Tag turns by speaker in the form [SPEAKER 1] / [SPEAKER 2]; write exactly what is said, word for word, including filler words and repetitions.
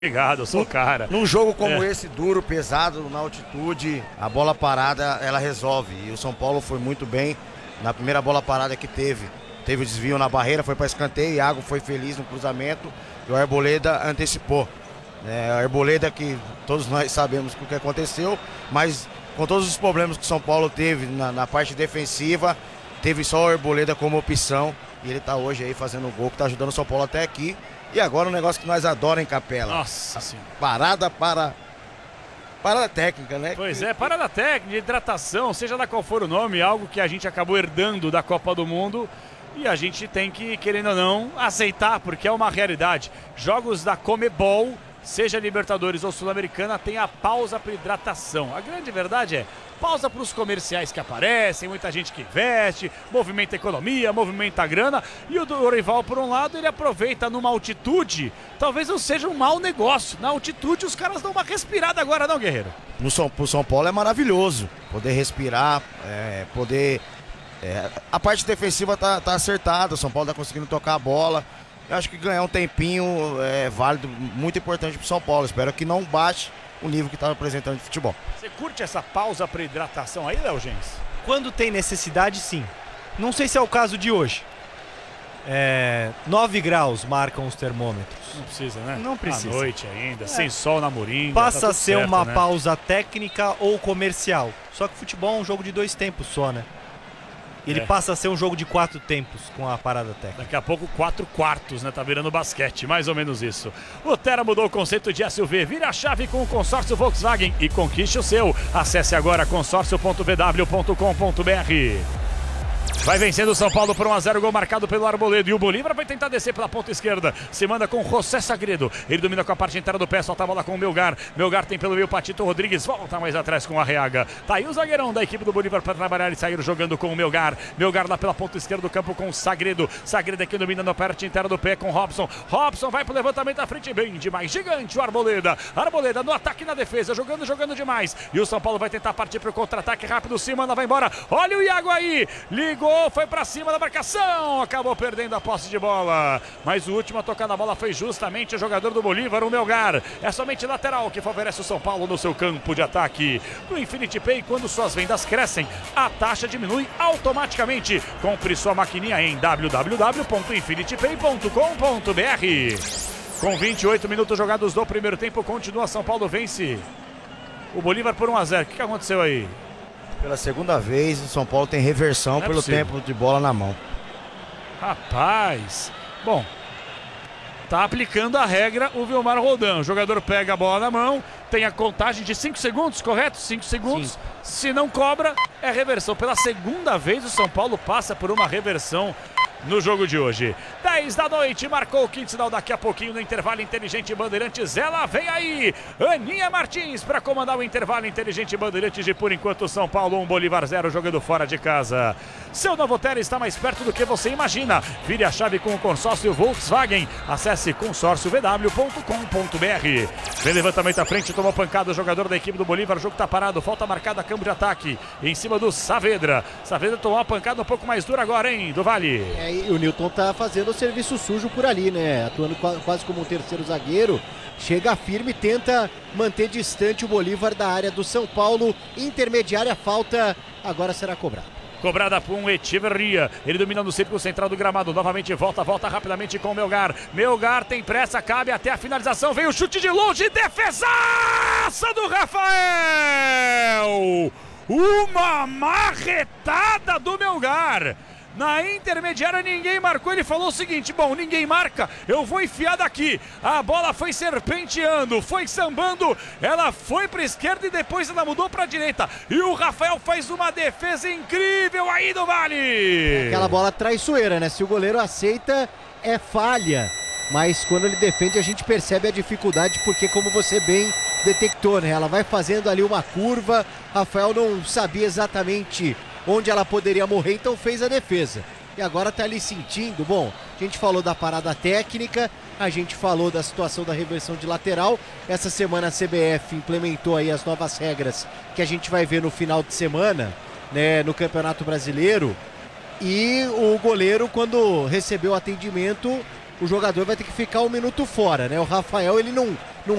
[SPEAKER 1] Obrigado, eu sou o cara.
[SPEAKER 2] Num jogo como
[SPEAKER 1] é.
[SPEAKER 2] esse, duro, pesado, na altitude, a bola parada, ela resolve. E o São Paulo foi muito bem na primeira bola parada que teve. Teve o desvio na barreira, foi para escanteio, Iago foi feliz no cruzamento e o Arboleda antecipou. É, a Arboleda, que todos nós sabemos o que aconteceu, mas com todos os problemas que o São Paulo teve na, na parte defensiva, teve só o Arboleda como opção. E ele está hoje aí fazendo o gol, que está ajudando o São Paulo até aqui. E agora um negócio que nós adoramos em Capela.
[SPEAKER 1] Nossa Senhora.
[SPEAKER 2] Parada para... Parada técnica, né?
[SPEAKER 1] Pois é, parada técnica, hidratação, seja lá qual for o nome, algo que a gente acabou herdando da Copa do Mundo. E a gente tem que, querendo ou não, aceitar, porque é uma realidade. Jogos da Comebol, seja Libertadores ou Sul-Americana, tem a pausa para hidratação. A grande verdade é, pausa para os comerciais que aparecem, muita gente que investe, movimenta a economia, movimenta a grana. E o Dorival, por um lado, ele aproveita numa altitude, talvez não seja um mau negócio. Na altitude os caras dão uma respirada agora, não, Guerreiro?
[SPEAKER 2] No São, pro São Paulo é maravilhoso, poder respirar, é, poder... É, a parte defensiva tá, tá acertada, o São Paulo tá conseguindo tocar a bola. Eu acho que ganhar um tempinho é válido, muito importante pro São Paulo. Espero que não baixe o nível que tá apresentando de futebol.
[SPEAKER 1] Você curte essa pausa para hidratação aí, Léo Gens?
[SPEAKER 3] Quando tem necessidade, sim. Não sei se é o caso de hoje. É, nove graus marcam os termômetros.
[SPEAKER 1] Não precisa, né?
[SPEAKER 3] Não precisa.
[SPEAKER 1] À noite ainda,
[SPEAKER 3] É.
[SPEAKER 1] sem sol na moringa.
[SPEAKER 3] Passa
[SPEAKER 1] tá
[SPEAKER 3] a
[SPEAKER 1] tudo
[SPEAKER 3] ser
[SPEAKER 1] certo,
[SPEAKER 3] uma
[SPEAKER 1] né?
[SPEAKER 3] pausa técnica ou comercial. Só que futebol é um jogo de dois tempos só, né? Ele
[SPEAKER 1] É.
[SPEAKER 3] passa a ser um jogo de quatro tempos com a parada técnica.
[SPEAKER 1] Daqui a pouco quatro quartos, né? Tá virando basquete, mais ou menos isso. O Terra mudou o conceito de S U V. Vira a chave com o consórcio Volkswagen e conquiste o seu. Acesse agora consórcio ponto v w ponto com ponto b r. Vai vencendo o São Paulo por um a zero, gol marcado pelo Arboleda. E o Bolívar vai tentar descer pela ponta esquerda. Se manda com José Sagredo. Ele domina com a parte inteira do pé, solta a bola com o Melgar. Melgar tem pelo meio Patito Rodrigues. Volta mais atrás com o Arreaga. Tá aí o zagueirão da equipe do Bolívar para trabalhar e sair jogando com o Melgar. Melgar lá pela ponta esquerda do campo com o Sagredo. Sagredo aqui domina na parte inteira do pé com o Robson. Robson vai pro levantamento à frente, bem demais. Gigante o Arboleda. Arboleda no ataque e na defesa. Jogando, jogando demais. E o São Paulo vai tentar partir pro contra-ataque rápido. Se manda, vai embora. Olha o Iago aí. Ligou. Foi pra cima da marcação, acabou perdendo a posse de bola, mas o último a tocar na bola foi justamente o jogador do Bolívar, o Melgar. É somente lateral que favorece o São Paulo no seu campo de ataque. No Infinity Pay, quando suas vendas crescem, a taxa diminui automaticamente. Compre sua maquininha em w w w ponto infinity pay ponto com ponto b r. Com vinte e oito minutos jogados do primeiro tempo, continua São Paulo vence o Bolívar por um a zero. O que que aconteceu aí?
[SPEAKER 2] Pela segunda vez, o São Paulo tem reversão
[SPEAKER 1] Não é
[SPEAKER 2] pelo
[SPEAKER 1] possível.
[SPEAKER 2] tempo de bola na mão.
[SPEAKER 1] Rapaz, bom, tá aplicando a regra o Vilmar Roldan. O jogador pega a bola na mão, tem a contagem de cinco segundos, correto? cinco segundos. Sim. Se não cobra, é reversão. Pela segunda vez, o São Paulo passa por uma reversão no jogo de hoje. dez da noite, marcou o quinto sinal daqui a pouquinho no intervalo inteligente Bandeirantes. Ela vem aí, Aninha Martins para comandar o intervalo inteligente Bandeirantes de por enquanto São Paulo um, Bolívar zero, jogando fora de casa. Seu novo Terra está mais perto do que você imagina. Vire a chave com o consórcio Volkswagen. Acesse consórcio v w ponto com ponto b r. Vem levantamento à frente, tomou pancada o jogador da equipe do Bolívar. O jogo está parado, falta marcada, campo de ataque em cima do Saavedra. Saavedra tomou uma pancada um pouco mais dura agora, hein, do Vale.
[SPEAKER 4] É, e o Newton tá fazendo o serviço sujo por ali, né? Atuando quase como um terceiro zagueiro. Chega firme, tenta manter distante o Bolívar da área do São Paulo. Intermediária, falta, agora será cobrada.
[SPEAKER 1] Cobrada por um Echeverria. Ele domina no círculo central do gramado. Novamente volta, volta rapidamente com o Melgar. Melgar tem pressa, cabe até a finalização. Vem o chute de longe, defesaça do Rafael! Uma marretada do Melgar. Na intermediária ninguém marcou, ele falou o seguinte: bom, ninguém marca, eu vou enfiar daqui. A bola foi serpenteando, foi sambando, ela foi para a esquerda e depois ela mudou para a direita. E o Rafael faz uma defesa incrível aí do Vale.
[SPEAKER 4] Aquela bola traiçoeira, né? Se o goleiro aceita, é falha. Mas quando ele defende, a gente percebe a dificuldade, porque como você bem detectou, né? Ela vai fazendo ali uma curva, Rafael não sabia exatamente onde ela poderia morrer, então fez a defesa. E agora tá ali sentindo, bom, a gente falou da parada técnica, a gente falou da situação da reversão de lateral. Essa semana a C B F implementou aí as novas regras que a gente vai ver no final de semana, né, no Campeonato Brasileiro. E o goleiro, quando recebeu atendimento, o jogador vai ter que ficar um minuto fora, né? O Rafael, ele não, não